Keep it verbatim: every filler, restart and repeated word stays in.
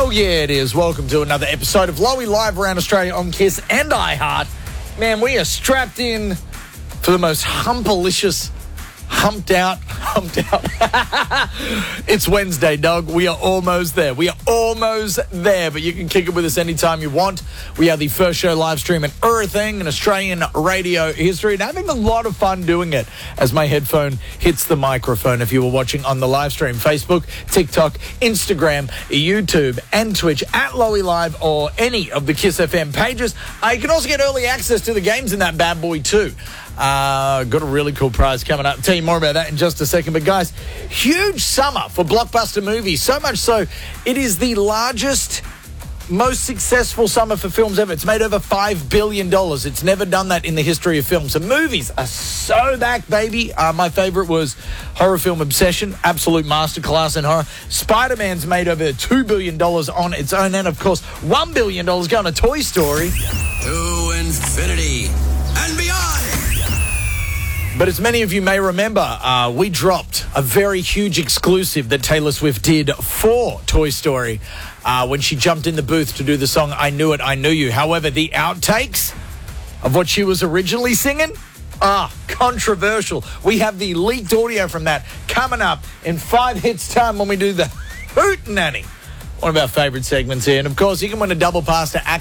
Hell yeah, it is. Welcome to another episode of Lowy Live around Australia on Kiss and iHeart. Man, we are strapped in for the most humpalicious, humped out, humped out. It's Wednesday, dog. We are almost there. We are almost there, but you can kick it with us anytime you want. We are the first show live stream and everything in Australian radio history, and having a lot of fun doing it as my headphone hits the microphone. If you were watching on the live stream, Facebook, TikTok, Instagram, YouTube, and Twitch at Lowy Live or any of the Kiss F M pages. Uh, you can also get early access to the games in that bad boy too. Uh, got a really cool prize coming up. Tell you more about that in just a second. But guys, huge summer for blockbuster movies. So much so, it is the largest, most successful summer for films ever. It's made over five billion dollars. It's never done that in the history of film. So movies are so back, baby. Uh, my favorite was Horror Film Obsession. Absolute masterclass in horror. Spider-Man's made over two billion dollars on its own. And, of course, one billion dollars going to Toy Story. To infinity and beyond. But as many of you may remember, uh, we dropped a very huge exclusive that Taylor Swift did for Toy Story uh, when she jumped in the booth to do the song I Knew It, I Knew You. However, the outtakes of what she was originally singing, ah, controversial. We have the leaked audio from that coming up in five hits time when we do the Hootenanny. One of our favourite segments here. And, of course, you can win a double pass to